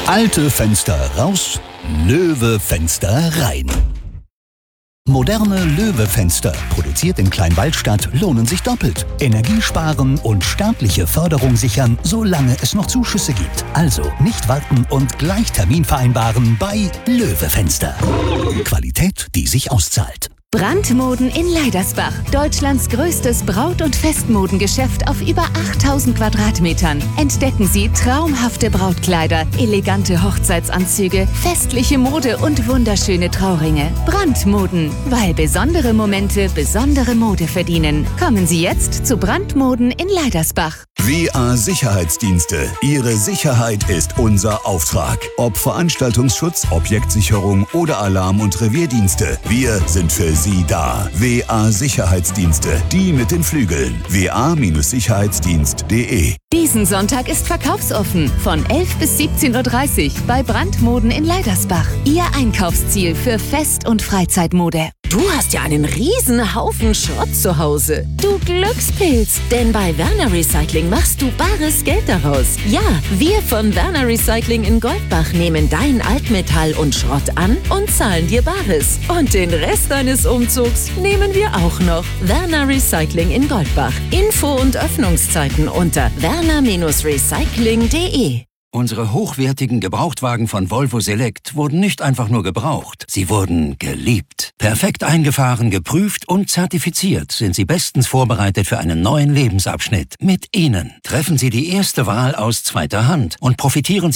Alte Fenster raus, Löwe Fenster rein. Moderne Löwe-Fenster, produziert in Kleinwaldstadt, lohnen sich doppelt. Energie sparen und staatliche Förderung sichern, solange es noch Zuschüsse gibt. Also nicht warten und gleich Termin vereinbaren bei Löwe-Fenster. Qualität, die sich auszahlt. Brandmoden in Leidersbach. Deutschlands größtes Braut- und Festmodengeschäft auf über 8000 Quadratmetern. Entdecken Sie traumhafte Brautkleider, elegante Hochzeitsanzüge, festliche Mode und wunderschöne Trauringe. Brandmoden, weil besondere Momente besondere Mode verdienen. Kommen Sie jetzt zu Brandmoden in Leidersbach. WA Sicherheitsdienste. Ihre Sicherheit ist unser Auftrag. Ob Veranstaltungsschutz, Objektsicherung oder Alarm- und Revierdienste. Wir sind für Sie da. WA Sicherheitsdienste. Die mit den Flügeln. wa-sicherheitsdienst.de. Diesen Sonntag ist verkaufsoffen von 11 bis 17:30 Uhr bei Brandmoden in Leidersbach. Ihr Einkaufsziel für Fest- und Freizeitmode. Du hast ja einen riesen Haufen Schrott zu Hause. Du Glückspilz, denn bei Werner Recycling machst du bares Geld daraus. Ja, wir von Werner Recycling in Goldbach nehmen dein Altmetall und Schrott an und zahlen dir Bares. Und den Rest deines Umzugs nehmen wir auch noch. Werner Recycling in Goldbach. Info und Öffnungszeiten unter werner-recycling.de. Unsere hochwertigen Gebrauchtwagen von Volvo Select wurden nicht einfach nur gebraucht, sie wurden geliebt. Perfekt eingefahren, geprüft und zertifiziert sind sie bestens vorbereitet für einen neuen Lebensabschnitt. Mit ihnen treffen Sie die erste Wahl aus zweiter Hand und profitieren Sie